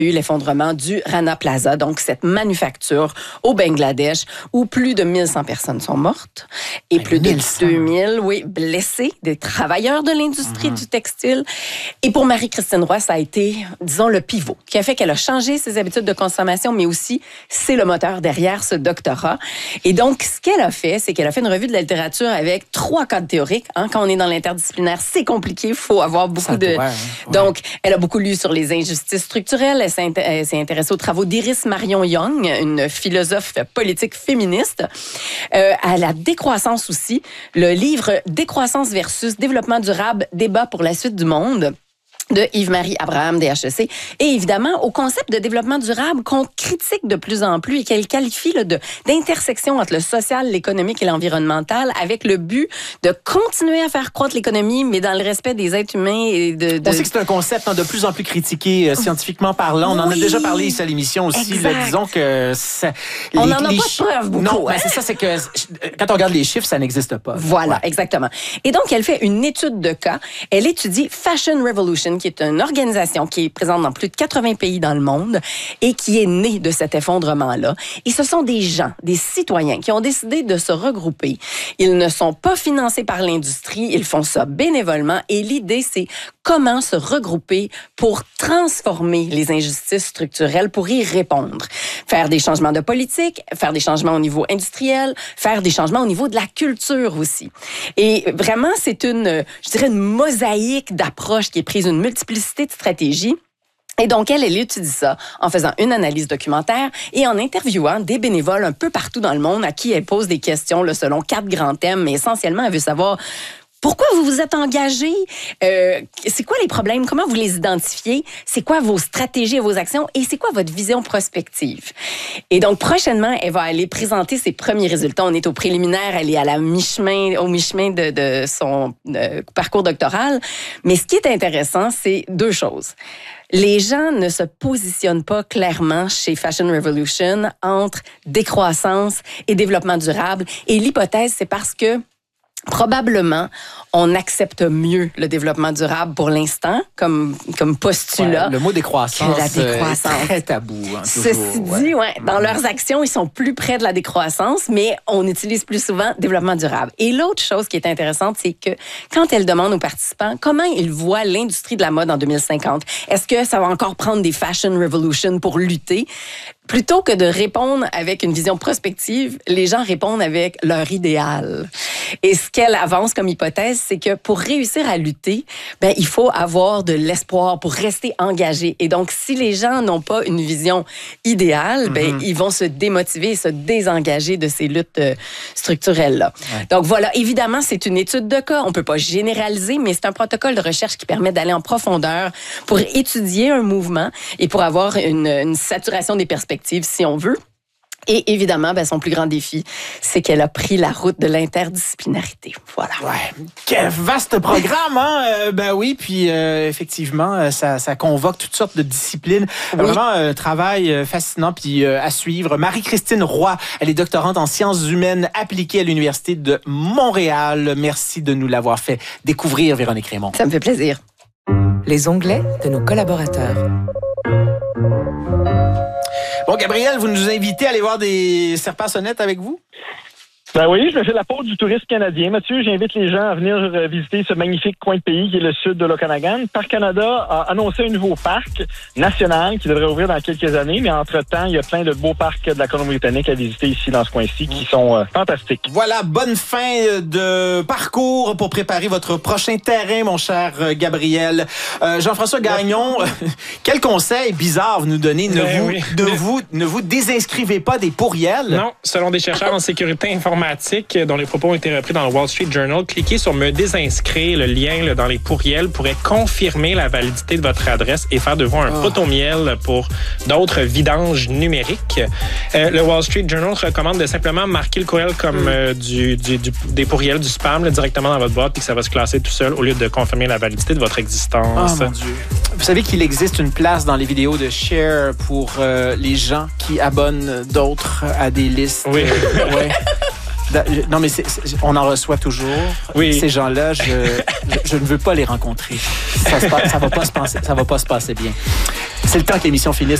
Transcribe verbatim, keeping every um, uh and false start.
eu l'effondrement du Rana Plaza, donc cette manufacture au Bangladesh où plus de mille cent personnes sont mortes et ben, plus de deux mille, oui, blessés, des travailleurs de l'industrie mm-hmm. du textile. Et pour Marie-Christine Roy, ça a été, disons, le pivot qui a fait qu'elle a changé ses habitudes de consommation, mais aussi c'est le moteur derrière ce doctorat. Et donc, ce qu'elle a fait, c'est qu'elle a fait une revue de la littérature avec trois cadres théoriques. Hein. Quand on est dans l'interdisciplinaire, c'est compliqué, il faut avoir beaucoup ça de... Doit, hein. ouais. Donc, elle a beaucoup lu sur les injustices structurelles. Elle s'est, elle s'est intéressée aux travaux d'Iris Marion Young, une philosophe politique féministe. Euh, à la décroissance aussi, le livre « Décroissance versus développement durable, débat pour la suite du monde » de Yves-Marie Abraham, D H E C, et évidemment au concept de développement durable qu'on critique de plus en plus et qu'elle qualifie là, de, d'intersection entre le social, l'économique et l'environnemental avec le but de continuer à faire croître l'économie, mais dans le respect des êtres humains. Et de, de... On sait que c'est un concept hein, de plus en plus critiqué euh, scientifiquement parlant. On oui. en a déjà parlé ici à l'émission aussi. Là, disons que ça, on n'en a les, pas de preuves beaucoup. Non, hein? ben, c'est ça, c'est que quand on regarde les chiffres, ça n'existe pas. Voilà, ouais. exactement. Et donc, elle fait une étude de cas. Elle étudie Fashion Revolution, qui est une organisation qui est présente dans plus de quatre-vingts pays dans le monde et qui est née de cet effondrement-là. Et ce sont des gens, des citoyens qui ont décidé de se regrouper. Ils ne sont pas financés par l'industrie, ils font ça bénévolement et l'idée, c'est comment se regrouper pour transformer les injustices structurelles, pour y répondre. Faire des changements de politique, faire des changements au niveau industriel, faire des changements au niveau de la culture aussi. Et vraiment, c'est une, je dirais, une mosaïque d'approches qui est prise, une multiplicité de stratégies. Et donc, elle, elle étudie ça en faisant une analyse documentaire et en interviewant des bénévoles un peu partout dans le monde à qui elle pose des questions là, selon quatre grands thèmes. Mais essentiellement, elle veut savoir... Pourquoi vous vous êtes engagé? Euh, c'est quoi les problèmes? Comment vous les identifiez? C'est quoi vos stratégies et vos actions? Et c'est quoi votre vision prospective? Et donc, prochainement, elle va aller présenter ses premiers résultats. On est au préliminaire, elle est à la mi-chemin, au mi-chemin de, de son euh, parcours doctoral. Mais ce qui est intéressant, c'est deux choses. Les gens ne se positionnent pas clairement chez Fashion Revolution entre décroissance et développement durable. Et l'hypothèse, c'est parce que probablement, on accepte mieux le développement durable pour l'instant, comme, comme postulat. Ouais, le mot décroissance, la décroissance. est très tabou. Hein, Ceci toujours, dit, ouais. Ouais, dans mmh. leurs actions, ils sont plus près de la décroissance, mais on utilise plus souvent développement durable. Et l'autre chose qui est intéressante, c'est que quand elle demande aux participants comment ils voient l'industrie de la mode en deux mille cinquante, est-ce que ça va encore prendre des fashion revolution pour lutter? Plutôt que de répondre avec une vision prospective, les gens répondent avec leur idéal. Et ce qu'elle avance comme hypothèse, c'est que pour réussir à lutter, ben, il faut avoir de l'espoir pour rester engagé. Et donc, si les gens n'ont pas une vision idéale, mm-hmm. ben, ils vont se démotiver et se désengager de ces luttes euh, structurelles-là. Ouais. Donc voilà, évidemment, c'est une étude de cas. On ne peut pas généraliser, mais c'est un protocole de recherche qui permet d'aller en profondeur pour étudier un mouvement et pour avoir une, une saturation des perspectives, si on veut. Et évidemment, ben, son plus grand défi, c'est qu'elle a pris la route de l'interdisciplinarité. Voilà. Ouais. Quel vaste programme, hein? Euh, ben oui, puis euh, effectivement, ça, ça convoque toutes sortes de disciplines. Oui. Vraiment un travail fascinant puis euh, à suivre. Marie-Christine Roy, elle est doctorante en sciences humaines appliquées à l'Université de Montréal. Merci de nous l'avoir fait découvrir, Véronique Raymond. Ça me fait plaisir. Les onglets de nos collaborateurs. Bon, Gabriel, vous nous invitez à aller voir des serpents-sonnettes avec vous? Ben oui, je me fais la peau du tourisme canadien, Mathieu. J'invite les gens à venir visiter ce magnifique coin de pays qui est le sud de l'Okanagan. Parc Canada a annoncé un nouveau parc national qui devrait ouvrir dans quelques années, mais entre-temps, il y a plein de beaux parcs de la Colombie-Britannique à visiter ici dans ce coin-ci qui sont euh, fantastiques. Voilà, bonne fin de parcours pour préparer votre prochain terrain, mon cher Gabriel. Euh, Jean-François Gagnon, quel conseil bizarre vous nous donnez? Ne, ben vous, oui. ne, vous, ne vous désinscrivez pas des pourriels? Non, selon des chercheurs en sécurité informatique, dont les propos ont été repris dans le Wall Street Journal, cliquez sur « Me désinscrire ». Le lien là, dans les pourriels pourrait confirmer la validité de votre adresse et faire de vous un oh. potomiel pour d'autres vidanges numériques. Euh, le Wall Street Journal recommande de simplement marquer le courriel comme mm. euh, du, du, du, des pourriels du spam là, directement dans votre boîte puis que ça va se classer tout seul au lieu de confirmer la validité de votre existence. Oh mon Dieu. Vous savez qu'il existe une place dans les vidéos de Share pour euh, les gens qui abonnent d'autres à des listes. Oui. Euh, ouais. Non, mais c'est, c'est, on en reçoit toujours. Oui. Ces gens-là, je, je, je ne veux pas les rencontrer. Ça, se passe, ça va pas se passer, ça va pas se passer bien. C'est le temps que l'émission finisse.